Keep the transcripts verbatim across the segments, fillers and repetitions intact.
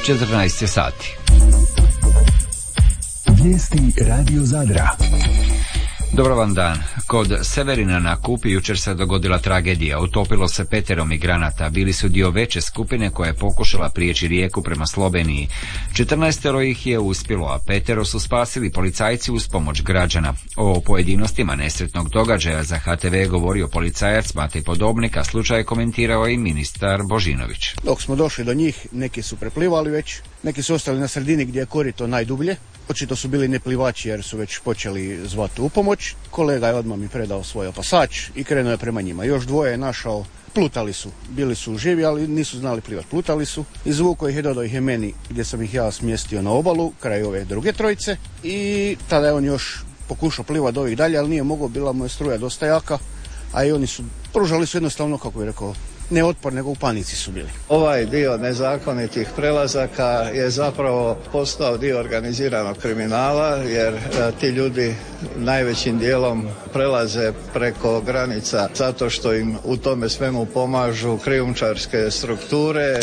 četrnaest sati. Vijesti Radio Zadra. Dobar vam dan. Kod Severina na Kupi jučer se dogodila tragedija. Utopilo se petero migranata. Bili su dio veće skupine koja je pokušala prijeći rijeku prema Sloveniji. četrnaestero ih je uspjelo, a petero su spasili policajci uz pomoć građana. O pojedinostima nesretnog događaja za H T V govorio policajac Matej Podobnik, a slučaj je komentirao i ministar Božinović. Dok smo došli do njih, neki su preplivali već, neki su ostali na sredini gdje je korito najdublje. Očito su bili neplivači jer su već počeli zvati u pomoć. Kolega je odmah mi predao svoj opasač i krenuo je prema njima. Još dvoje je našao, plutali su, bili su živi, ali nisu znali plivati, plutali su. Izvukao ih je, dodao ih je meni gdje sam ih ja smjestio na obalu, kraj ove druge trojice. I tada je on još pokušao plivati do ovih dalje, ali nije mogao, bila mu je struja dosta jaka, a i oni su, pružali su jednostavno, kako je rekao, ne otpor, nego u panici su bili. Ovaj dio nezakonitih prelazaka je zapravo postao dio organiziranog kriminala, jer a, ti ljudi najvećim dijelom prelaze preko granica zato što im u tome svemu pomažu krijumčarske strukture.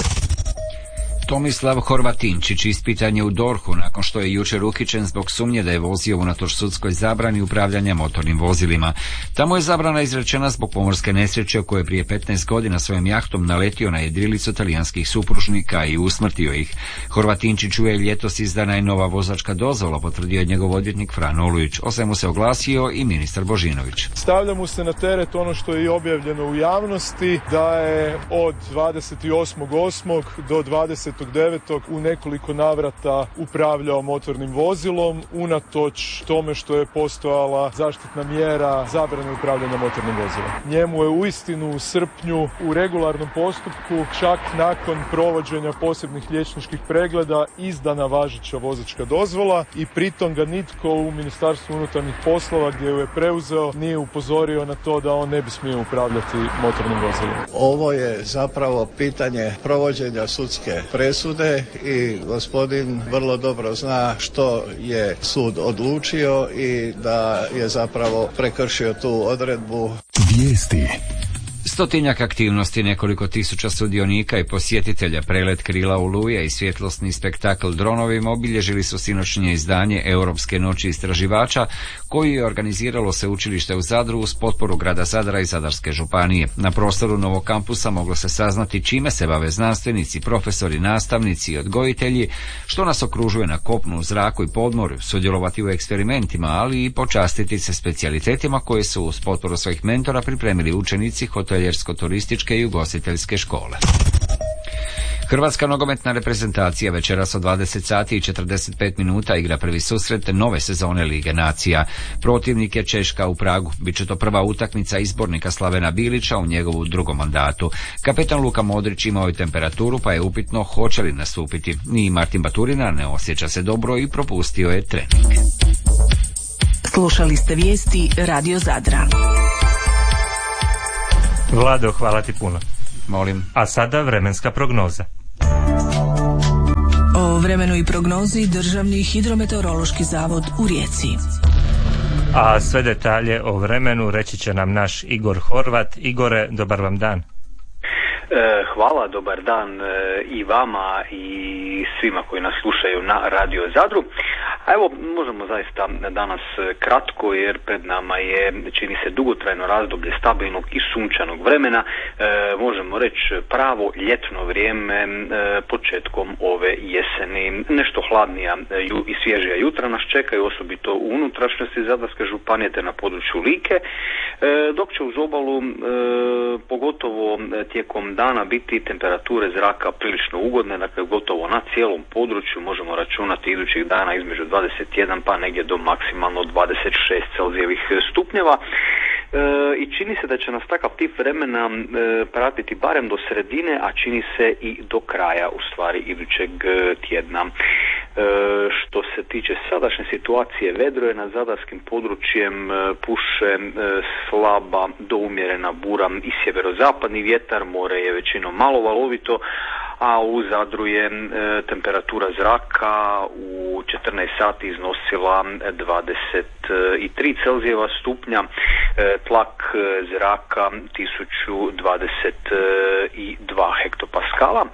Tomislav Horvatinčić ispitan je u D O R H-u nakon što je jučer uhićen zbog sumnje da je vozio unatoč sudskoj zabrani upravljanja motornim vozilima. Tamo je zabrana izrečena zbog pomorske nesreće u kojoj je prije petnaest godina svojom jahtom naletio na jedrilicu talijanskih supružnika i usmrtio ih. Horvatinčiću je ljetos izdana i nova vozačka dozvola, potvrdio je njegov odvjetnik Fran Olujić. O svemu se oglasio i ministar Božinović. Stavlja mu se na teret ono što je i objavljeno u javnosti, da je od dvadeset osmog osmog do dvadesetog devetog u nekoliko navrata upravljao motornim vozilom, unatoč tome što je postojala zaštitna mjera zabrane upravljanja motornim vozilom. Njemu je uistinu u srpnju u regularnom postupku, čak nakon provođenja posebnih liječničkih pregleda, izdana važeća vozačka dozvola i pritom ga nitko u Ministarstvu unutarnjih poslova, gdje ju je preuzeo, nije upozorio na to da on ne bi smio upravljati motornim vozilom. Ovo je zapravo pitanje provođenja sudske presude i gospodin vrlo dobro zna što je sud odlučio i da je zapravo prekršio tu odredbu. Vijesti. Stotinjak aktivnosti, nekoliko tisuća sudionika i posjetitelja, prelet krila Oluje i svjetlosni spektakl dronovima obilježili su sinoćnje izdanje Europske noći istraživača, koji je organiziralo Sveučilište u Zadru uz potporu grada Zadra i Zadarske županije. Na prostoru novog kampusa moglo se saznati čime se bave znanstvenici, profesori, nastavnici i odgojitelji, što nas okružuje na kopnu, u zraku i podmorju, sudjelovati u eksperimentima, ali i počastiti se specijalitetima koje su uz potporu svojih mentora pripremili učenici hoteljersko-turističke i ugostiteljske škole. Hrvatska nogometna reprezentacija večeras od dvadeset sati i četrdeset pet minuta igra prvi susret nove sezone Lige nacija. Protivnik je Češka u Pragu. Biće to prva utakmica izbornika Slavena Bilića u njegovu drugom mandatu. Kapetan Luka Modrić imao je temperaturu, pa je upitno hoće li nastupiti. Ni Martin Baturina ne osjeća se dobro i propustio je trening. Slušali ste vijesti Radio Zadra. Vlado, hvala ti puno. Molim. A sada vremenska prognoza. O vremenu i prognozi Državni hidrometeorološki zavod u Rijeci. A sve detalje o vremenu reći će nam naš Igor Horvat. Igore, dobar vam dan. Hvala, dobar dan i vama i svima koji nas slušaju na Radio Zadru. A evo, možemo zaista danas kratko, jer pred nama je, čini se, dugotrajno razdoblje stabilnog i sunčanog vremena. E, možemo reći pravo ljetno vrijeme e, početkom ove jeseni. Nešto hladnija ju, i svježija jutra nas čekaju, osobito u unutrašnjosti Zadarske županije te na području Like, e, dok će uz obalu e, pogotovo tijekom dana biti temperature zraka prilično ugodne, dakle gotovo na cijelom području možemo računati idućih dana između dvadeset jedan pa negdje do maksimalno dvadeset šest Celzijevih stupnjeva. E, I čini se da će nas takav tip vremena e, pratiti barem do sredine, a čini se i do kraja u stvari idućeg tjedna. E, što se tiče sadašnje situacije, vedro je nad zadarskim područjem, e, puše e, slaba do umjerena bura i sjeverozapadni vjetar, more je većinom malo valovito, a u Zadru je e, temperatura zraka u četrnaest sati iznosila dvadeset tri Celzijeva stupnja, e, tlak zraka tisuću dvadeset dva hektopaskala,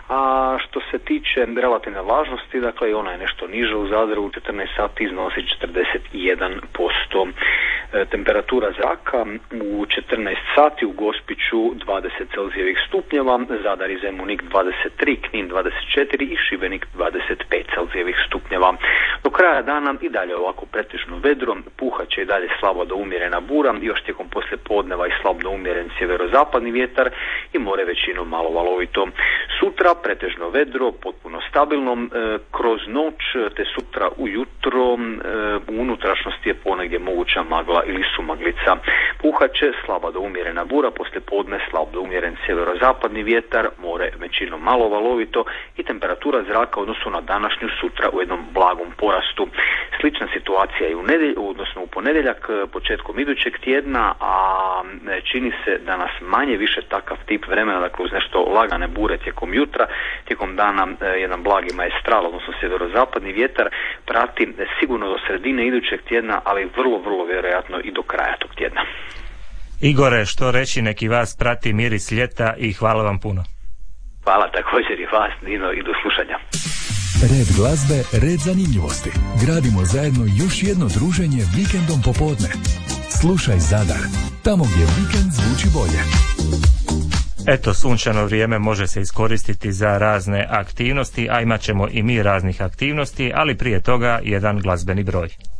A što se tiče relativne vlažnosti, dakle ona je nešto niža u Zadru, u četrnaest sati iznosi četrdeset jedan posto. E, temperatura zraka u četrnaest sati u Gospiću dvadeset Celzijevih stupnjeva, Zadar i Zemunik dvadeset tri, Knin dvadeset četiri i Šibenik dvadeset pet Celzijevih stupnjeva. Do kraja dana i dalje ovako pretežno vedro, puhat će i dalje slabo do umjerena bura, još tijekom poslije podneva i slab do umjeren sjeverozapadni vjetar i more većinom malo valovito. Sutra pretežno vedro, potpuno stabilno, e, kroz noć te sutra ujutro e, u unutrašnjosti je ponegdje moguća magla ili sumaglica. Puhat će slaba do umjerena bura, poslije podne slab do umjeren sjeverozapadni vjetar, more većinom malo valovito i temperatura zraka u odnosu na današnju sutra u jednom blagom porastu. Slična situacija je u nedjelj, odnosno u ponedjeljak početkom idućeg tjedna, a čini se da nas manje više takav tip vremena, dakle uz nešto lagane bure tijekom jutra, tijekom dana jedan blagi maestral, odnosno sjeverozapadni vjetar prati sigurno do sredine idućeg tjedna, ali vrlo, vrlo vjerojatno i do kraja tog tjedna. Igore, što reći, neki vas prati miris ljeta i hvala vam puno. Hvala također i vas, Nino, i do slušanja. Red glazbe, red zanimljivosti. Gradimo zajedno još jedno druženje vikendom popodne. Slušaj Zadar, tamo gdje vikend zvuči bolje. Eto, sunčano vrijeme može se iskoristiti za razne aktivnosti, a imat ćemo i mi raznih aktivnosti, ali prije toga jedan glazbeni broj.